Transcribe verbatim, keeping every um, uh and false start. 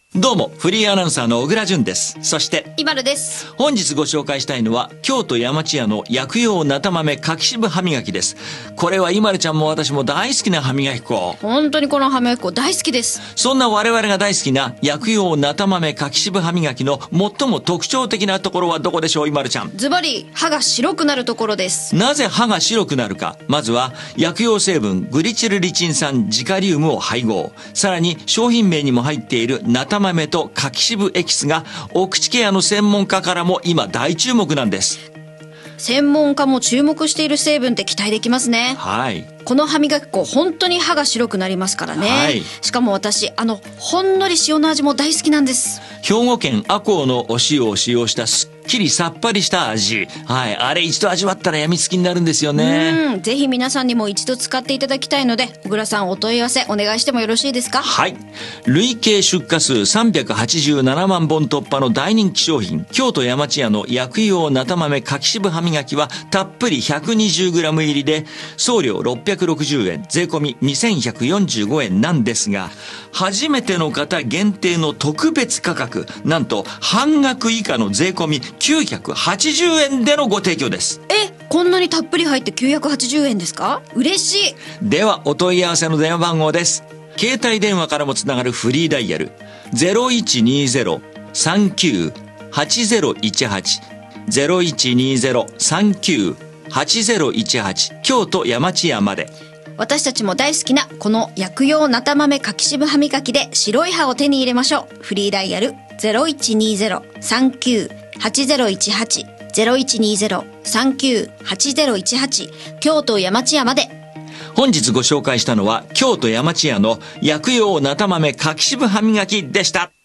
どうも、フリーアナウンサーの小倉淳です。そして、 今るです。 本日ご紹介したいのは、京都山千屋の薬用なた豆柿渋歯磨きです。これは今るちゃんも私も大好きな歯磨き粉。 本当にこの歯磨き粉大好きです。 そんな我々が大好きな薬用なた豆柿渋歯磨きの最も特徴的なところはどこでしょう、今るちゃん。 ズバリ、歯が白くなるところです。 なぜ歯が白くなるか。まずは、薬用成分グリチルリチン酸ジカリウムを配合。さらに、商品名にも入っているなた豆と柿渋エキスがお口ケアの専門家からも今大注目なんです。 専門家も注目している成分って期待できますね。 はい。 この歯磨き粉本当に歯が白くなりますからね。はい。しかも私あのほんのり塩の味も大好きなんです。 兵庫県赤穂のお塩を使用したすっきりさっぱりした味。はい。あれ一度味わったら病みつきになるんですよね。 うん。ぜひ皆さんにも一度使っていただきたいので、小倉さんお問い合わせお願いしてもよろしいですか？ はい。累計出荷数さんびゃくはちじゅうななまんぼん突破の大人気商品、京都山千屋の薬用なた豆柿渋歯磨きはたっぷり ひゃくにじゅうグラム 入りで、送料ろっぴゃくろくじゅうえん、税込みにせんひゃくよんじゅうごえんなんですが、初めての方限定の特別価格、なんと半額以下の税込みきゅうひゃくはちじゅうえんでのご提供です。 え、こんなにたっぷり入ってきゅうひゃくはちじゅうえんですか？嬉しい。 ではお問い合わせの電話番号です。携帯電話からもつながるフリーダイヤル ゼロいちにゼロ さんきゅう はちゼロいちはち ゼロいちにゼロ さんきゅう はちゼロいちはち 京都山千屋まで。 私たちも大好きなこの薬用なた豆柿渋歯磨きで白い歯を手に入れましょう。フリーダイヤル ゼロいちにゼロ さんきゅう はちゼロいちはち ゼロいちにゼロ さんきゅう はちゼロいちはち 京都山千屋まで。 本日ご紹介したのは京都山千屋の薬用なた豆柿渋歯磨きでした。